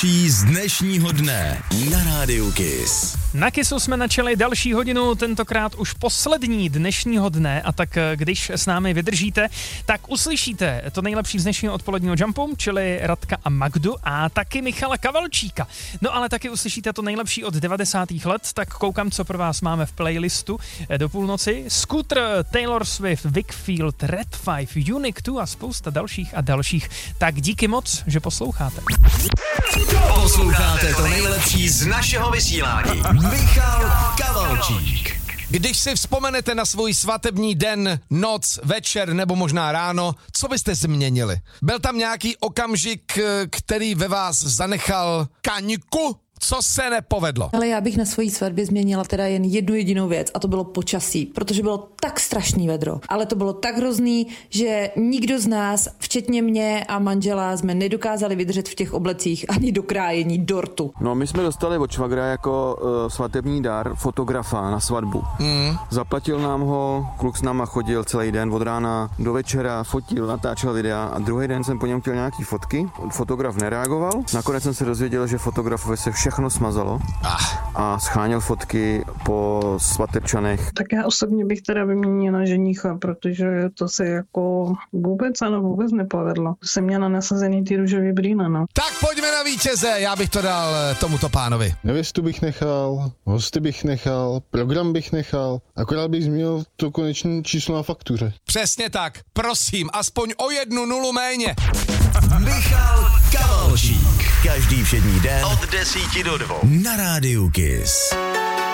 nejlepší z dnešního dne na Rádiu Kiss. Na Kissu jsme načali další hodinu, tentokrát už poslední dnešního dne, a tak když s námi vydržíte, tak uslyšíte to nejlepší z dnešního odpoledního Jumpu, čili Radka a Magdu a taky Michala Kavalčíka. No ale taky uslyšíte to nejlepší od 90. let, tak koukám, co pro vás máme v playlistu do půlnoci. Scooter, Taylor Swift, Wickfield, Red 5, Unique 2 a spousta dalších a dalších. Tak díky moc, že posloucháte. Posloucháte to nejlepší z našeho vysílání. Michal Kavalčík. Když si vzpomenete na svůj svatební den, noc, večer nebo možná ráno, co byste změnili? Byl tam nějaký okamžik, který ve vás zanechal kaňku? Co se nepovedlo? Ale já bych na svojí svatbě změnila teda jen jednu jedinou věc a to bylo počasí, protože bylo tak strašný vedro. Ale to bylo tak hrozný, že nikdo z nás, včetně mě a manžela, jsme nedokázali vydržet v těch oblecích ani do krájení dortu. No, my jsme dostali od švagra jako svatební dar fotografa na svatbu. Zaplatil nám ho, kluk s náma chodil celý den od rána do večera, fotil, natáčel videa a druhý den jsem po něm chtěl nějaký fotky. Fotograf nereagoval. Nakonec jsem se dozvěděl, že fotografovi se všechno smazalo a scháněl fotky po svatebčanech. Tak já osobně bych teda vyměnila ženicha, protože to se jako vůbec nepovedlo. Jsem měla nasazený ty růžový brýle, no. Tak pojďme na vítěze, já bych to dal tomuto pánovi. Nevěstu bych nechal, hosty bych nechal, program bych nechal, akorát bych změnil to konečné číslo na faktuře. Přesně tak, prosím, aspoň o 1 nulu méně. Michal Kavalčík. Každý všední den od 10 do 2 na Rádiu Kiss.